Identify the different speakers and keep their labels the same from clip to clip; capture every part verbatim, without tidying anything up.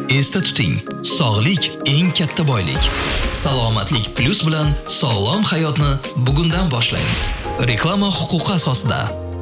Speaker 1: Esda tuting, sog'lik eng katta boylik. Salomatlik plus bilan sog'lom hayotni bugundan boshlang. Reklama huquqi asosida.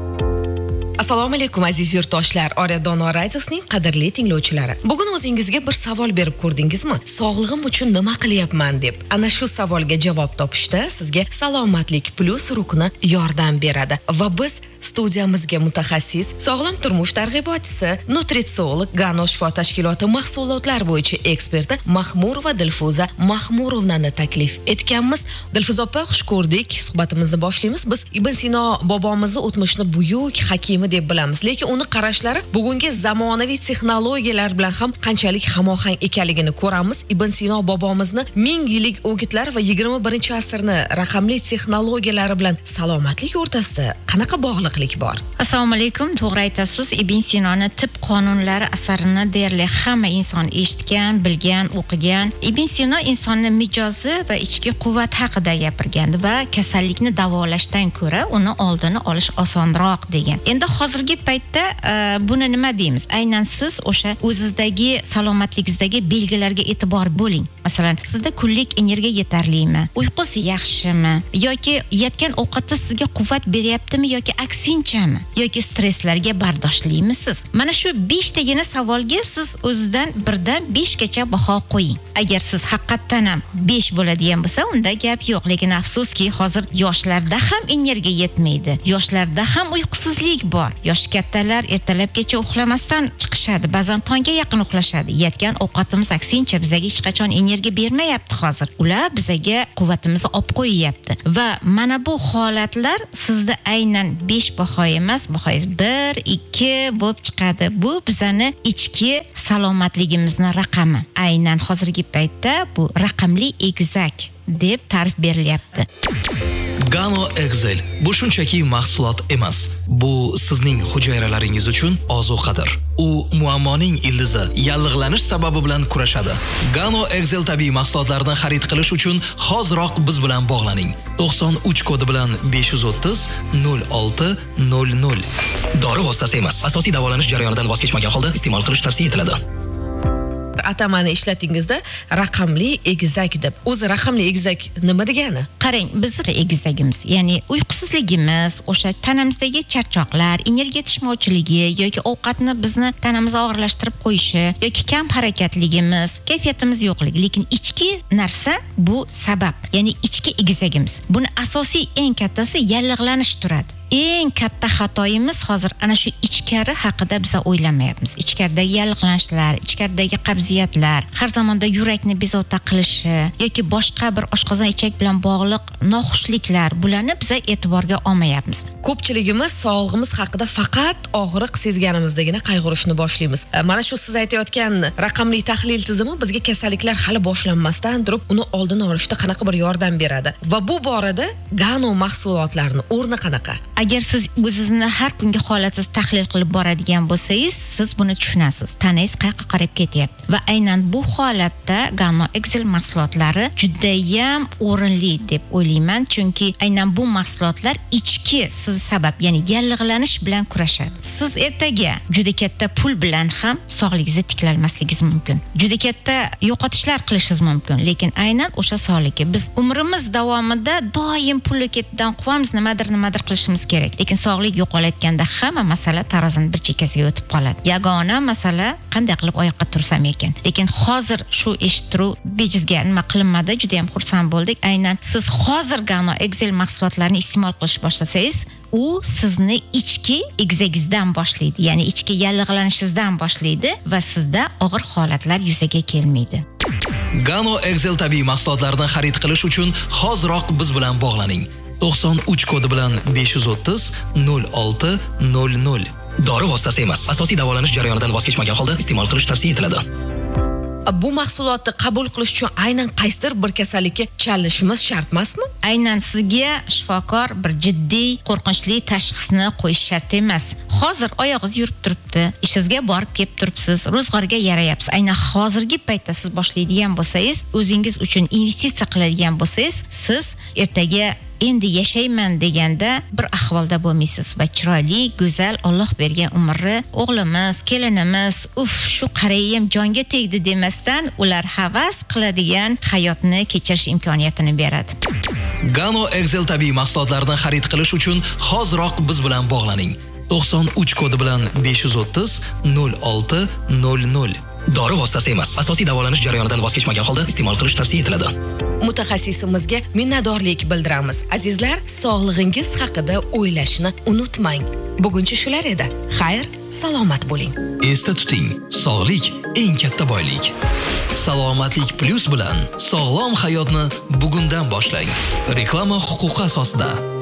Speaker 2: Assalomu alaykum aziz yurtdoshlar, Ora Dono Radiosining qadrli tinglovchilari. Bugun o'zingizga bir savol berib ko'rdingizmi? Sog'lig'im uchun nima qilyapman deb. Ana shu savolga javob topishda sizga Salomatlik plus rukni yordam beradi va biz studiyamizga mutaxassis, sog'lom turmush targ'ibotchisi, nutritsiolog, Gano shifo tashkiloti mahsulotlar bo'yicha eksperti Mahmurova Dilfuza Mahmurovnani taklif etganmiz. Dilfuza opa, xush ko'rdik. Suhbatimizni boshlaymiz. Biz Ibn Sino bobomizni o'tmishni buyuk hakimi deb bilamiz, lekin uni qarashlari bugungi zamonaviy texnologiyalar bilan ham qanchalik hamohang ekanligini ko'ramiz. Ibn Sino bobomizni ming yillik o'gitlar va yigirma birinchi asrni raqamli texnologiyalari bilan salomatlik o'rtasida qanaqa bog'liq bor?
Speaker 3: Assalomu alaykum, to'g'ri aytasiz. Ibn Sinoni tib qonunlari asarini deyarli hamma inson eshitgan, bilgan, o'qigan. Ibn Sino insonning mijozi va ichki quvvat haqida gapirgan va kasallikni davolashdan ko'ra uni oldini olish osonroq degan. Endi hozirgi paytda uh, buni nima deymiz? Aynan siz o'sha o'zingizdagi salomatligingizdagi belgilarga e'tibor bo'ling. Masalan, sizda kunlik energiya yetarlimi? Uyqus yaxshimi? Yoki yetgan ovqatda sizga quvvat beryaptimi yoki aksinchami? Yoki stresslarga bardoshtlimisiz? Mana shu besh tagina savolga siz o'zingizdan birdan besh gacha baho qo'ying. Agar siz haqiqatan ham besh bo'ladigan bo'lsa, unda gap yo'q. Lekin afsuski, hozir yoshlarda ham energiya yetmaydi. Yoshlarda ham uyqusizlik bor. Yosh kattalar ertalabgacha uxlamasdan chiqishadi, ba'zan tongga yaqin uxlashadi. Yetgan ovqatimiz aksincha bizga hech qachon energiya bermayapti hozir. Ular bizga quvvatimizni olib qo'yyapti. Va mana bu holatlar sizda aynan besh baho emas, bahoyingiz bir, ikki bo'lib chiqadi. Bu bizani ichki salomatligimizni raqami. Aynan hozirgi paytda bu raqamli egizak deb ta'rif berilyapti.
Speaker 1: Gano Excel bu shunchaki mahsulot emas. Bu sizning hujayralaringiz uchun ozuqadir. U muammoning ildizi, yallig'lanish sababi bilan kurashadi. Gano Excel tabiiy mahsulotlarni xarid qilish uchun hoziroq biz bilan bog'laning. to'qson uch kodi bilan besh yuz o'ttiz nol olti nol nol. Dori vositasi emas, asosiy davolanish jarayonidan voz kechmagan holda iste'mol qilish tavsiya etiladi.
Speaker 2: Atamani ishlatingizda raqamli egizak deb. O'zi raqamli egizak nima degani?
Speaker 3: Qarang, bizning egizagimiz, ya'ni uyqusizligimiz, o'sha tanamizdagi charchoqlar, energiya yetishmovchiligi yoki ovqatni bizni tanamizni og'irlashtirib qo'yishi yoki kam harakatligimiz, kayfiyatimiz yo'qligi, lekin ichki narsa bu sabab, ya'ni ichki egizagimiz. Buni asosiy eng kattasi yallig'lanish turadi. Eng katta xatoyimiz hozir ana shu ichkari haqida biz o'ylamayapmiz. Ichkaridagi yallig'lanishlar, ichkaridagi qabziyatlar, har zamonda yurakni bezovta qilishi yoki boshqa bir oshqozon ichak bilan bog'liq noxushliklar, bularni biz e'tiborga olmayapmiz.
Speaker 2: Ko'pchiligimiz sog'lig'imiz haqida faqat og'riq sezganimizdagina qayg'urishni boshlaymiz. Mana shu siz aytayotgan raqamli tahlil tizimi bizga kasalliklar hali boshlanmasdan turib uni oldini olishda qanaqa bir yordam beradi. Va bu borada Gano mahsulotlarini o'rni qanaqa?
Speaker 3: Agar siz o'zingizni har kungi holatingizni tahlil qilib boradigan bo'lsangiz, siz buni tushunasiz. Tanangiz qayerga qarab ketyapti. Va aynan bu holatda Gano Excel mahsulotlari juda ham o'rinli deb o'ylayman, chunki aynan bu mahsulotlar ichki siz sabab, ya'ni yallig'lanish bilan kurashadi. Siz ertaga juda katta pul bilan ham sog'lig'ingizni tiklanmasligingiz mumkin. Juda katta yo'qotishlar qilishingiz mumkin, lekin aynan o'sha sog'likka biz umrimiz davomida doim pulni ketidan quvamiz, nimadir nimadir qilishimiz kerak. Lekin sog'lik yo'qolayotganda hamma masala tarozining bir chekkasiga o'tib qoladi. Yagona masala qanday qilib oyoqqa tursam ekan. Lekin hozir shu eshittiruv bejizga nima qilinmadi, juda ham xursand bo'ldik. Aynan siz hozir Gano Excel mahsulotlarini iste'mol qilish boshlasangiz, u sizni ichki egizagingizdan boshlaydi, ya'ni ichki yallig'lanishingizdan boshlaydi va sizda og'ir holatlar yuzaga kelmaydi.
Speaker 1: Gano Excel tabiiy mahsulotlarni xarid qilish uchun hoziroq biz bilan bog'laning. to'qson uch kodi bilan besh yuz o'ttiz nol olti nol nol. Dori vositasi emas, asosiy davolanish jarayonidan voz kechmagan holda iste'mol qilish tavsiya etiladi.
Speaker 2: Bu mahsulotni qabul qilish uchun aynan qaysidir bir kasallikka chalinishimiz shart emasmi?
Speaker 3: Aynan sizga shifokor bir jiddiy, qo'rqinchli tashxisni qo'yish shart emas. Hozir oyog'ingiz yurib turibdi, ishingizga borib kelib turibsiz, ro'zg'orga yarayapsiz. Aynan hozirgi paytda siz boshlaydigan bo'lsangiz, o'zingiz uchun investitsiya qiladigan bo'lsangiz, siz ertaga endi yashayman deganda bir ahvolda bo'lmaysiz va chiroyli, go'zal Alloh bergan umrni o'g'limiz, kelinimiz, uf, shu qarayim jonga tegdi demasdan ular havas qiladigan hayotni kechirish imkoniyatini beradi.
Speaker 1: Gano Excel tabiiy mahsulotlarini xarid qilish uchun hoziroq biz bilan bog'laning. to'qson uch kodi bilan besh yuz o'ttiz nol olti nol nol. Dori vositasi emas, asosiy davolanish jarayonidan voz kechmagan holda iste'mol qilish tavsiya etiladi.
Speaker 2: Mutaxassisimizga minnatdorlik bildiramiz. Azizlar, sog'lig'ingiz haqida o'ylashni unutmang. Buguncha shular edi. Xayr, salomat bo'ling.
Speaker 1: Esda tuting, sog'lik eng katta boylik. Salomatlik plus bilan sog'lom hayotni bugundan boshlang. Reklama huquqi asosida.